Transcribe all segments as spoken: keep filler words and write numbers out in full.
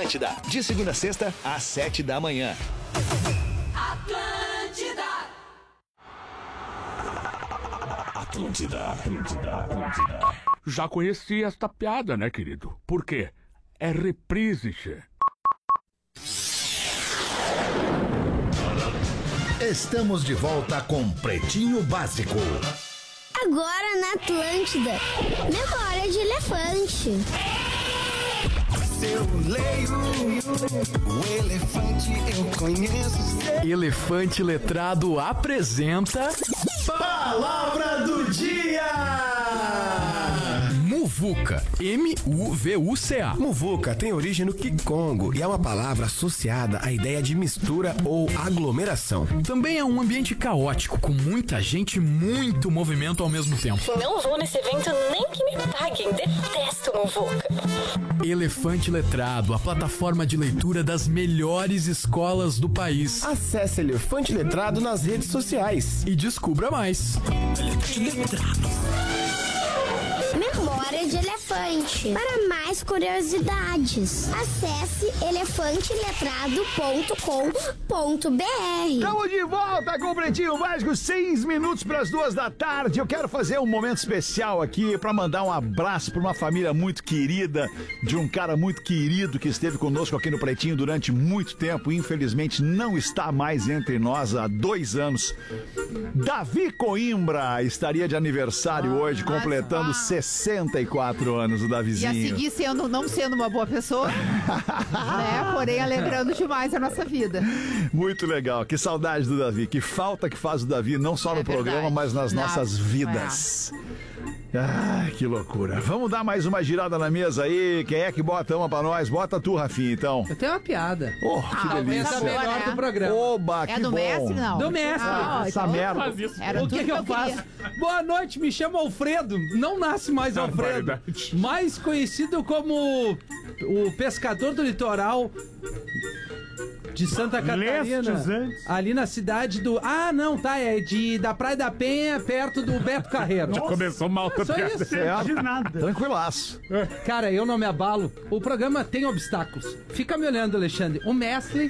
Atlântida. De segunda a sexta, às sete da manhã. Atlântida. Atlântida, Atlântida, Atlântida. Já conheci esta piada, né, querido? Por quê? É reprise, che. Estamos de volta com Pretinho Básico. Agora na Atlântida, memória de elefante. Eu leio o elefante, eu conheço. Elefante Letrado apresenta Palavra do Dia! Muvuca, M U V U C A. Muvuca tem origem no Kikongo e é uma palavra associada à ideia de mistura ou aglomeração. Também é um ambiente caótico, com muita gente e muito movimento ao mesmo tempo. Não vou nesse evento nem que me paguem, detesto Muvuca. Elefante Letrado, a plataforma de leitura das melhores escolas do país. Acesse Elefante Letrado nas redes sociais e descubra mais. Elefante Letrado. Memória de elefante. Para mais curiosidades, acesse elefante letrado ponto com ponto b r. Estamos de volta com o Pretinho Básico, seis minutos para as duas da tarde. Eu quero fazer um momento especial aqui para mandar um abraço para uma família muito querida, de um cara muito querido que esteve conosco aqui no Pretinho durante muito tempo. Infelizmente não está mais entre nós há dois anos. Davi Coimbra estaria de aniversário ah, hoje, completando ah. sessenta e quatro anos, o Davizinho. E a seguir sendo, não sendo uma boa pessoa, né? Porém alegrando demais a nossa vida. Muito legal, que saudade do Davi, que falta que faz o Davi, não só é no verdade. programa, mas nas não, nossas vidas. É. Ah, que loucura. Vamos dar mais uma girada na mesa aí. Quem é que bota uma pra nós? Bota tu, Rafinha, então. Eu tenho uma piada. Oh, que ah, delícia. Essa é a melhor né? do programa. Oba, é que do bom. mestre, não? Do mestre. Ah, essa então merda. Era o que, que, que eu, eu faço? Boa noite, me chamo Alfredo. Não nasce mais Alfredo. Mais conhecido como o pescador do litoral de Santa Catarina, ali na cidade do... Ah, não, tá, é de, da Praia da Penha, perto do Beto Carreiro. Já começou mal. Só isso. É, de nada. Tranquilaço. Cara, eu não me abalo. O programa tem obstáculos. Fica me olhando, Alexandre. O mestre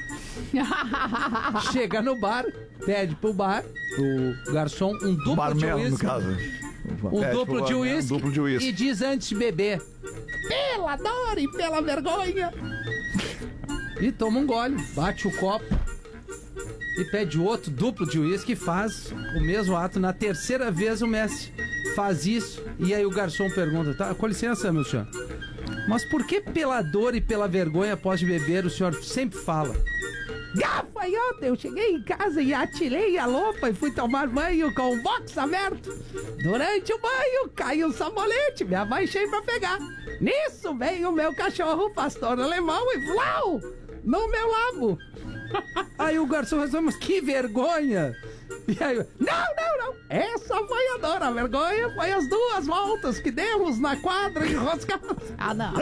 chega no bar, pede pro bar, pro garçom, um duplo Barman, de uísque. no caso. Um pede duplo de uísque. Duplo de uísque. E diz antes de beber: pela dor e pela vergonha. E toma um gole, bate o copo e pede outro duplo de uísque e faz o mesmo ato. Na terceira vez o mestre faz isso e aí o garçom pergunta: tá, com licença, meu senhor, mas por que pela dor e pela vergonha após de beber o senhor sempre fala? Gafanhoto, eu cheguei em casa e atirei a loupa e fui tomar banho com o box aberto. Durante o banho caiu um sabonete, me abaixei pra pegar. Nisso veio o meu cachorro, pastor alemão, e flau! No meu labo. Aí o garçom resolveu: mas que vergonha. E aí, não, não, não, essa foi a dor, a vergonha foi as duas voltas que demos na quadra enroscadas. Ah, não.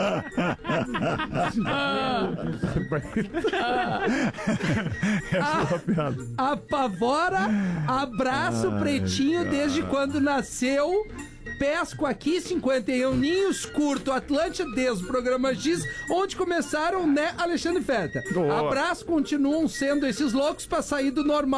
a, apavora, abraço Ai, Pretinho cara. Desde quando nasceu. Pesco aqui, cinquenta e um ninhos, curto Atlântida, desde o programa X, onde começaram, né, Alexandre Feta. Boa. Abraço, continuam sendo esses loucos pra sair do normal.